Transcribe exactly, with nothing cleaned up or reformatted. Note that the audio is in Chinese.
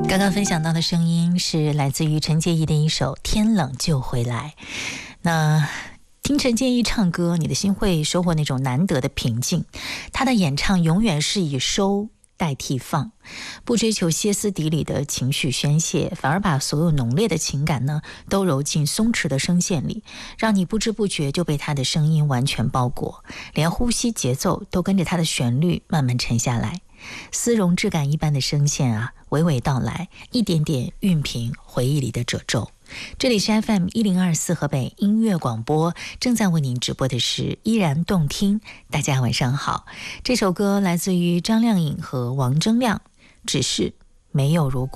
刚刚分享到的声音是来自于陈洁仪的一首《天冷就回来》。那听陈洁仪唱歌，你的心会收获那种难得的平静。她的演唱永远是以收代替放，不追求歇斯底里的情绪宣泄，反而把所有浓烈的情感呢都揉进松弛的声线里，让你不知不觉就被她的声音完全包裹，连呼吸节奏都跟着她的旋律慢慢沉下来。丝绒质感一般的声线啊，娓娓道来，一点点熨平回忆里的褶皱。这里是 F M 一零二四河北音乐广播，正在为您直播的是依然动听。大家晚上好，这首歌来自于张靓颖和王铮亮，只是没有如果。